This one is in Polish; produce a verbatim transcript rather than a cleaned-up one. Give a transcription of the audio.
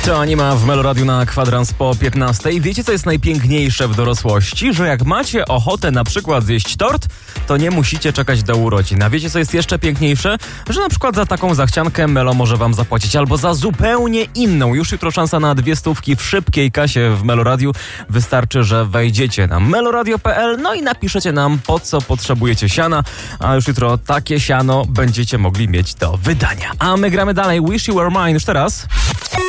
To Anima w Meloradiu na kwadrans po piętnastej. Wiecie, co jest najpiękniejsze w dorosłości? Że jak macie ochotę na przykład zjeść tort, to nie musicie czekać do urodzin. A wiecie, co jest jeszcze piękniejsze? Że na przykład za taką zachciankę Melo może wam zapłacić, albo za zupełnie inną. Już jutro szansa na dwie stówki w szybkiej kasie w Meloradiu. Wystarczy, że wejdziecie na meloradio kropka p l, no i napiszecie nam, po co potrzebujecie siana, a już jutro takie siano będziecie mogli mieć do wydania. A my gramy dalej. Wish You Were Mine już teraz.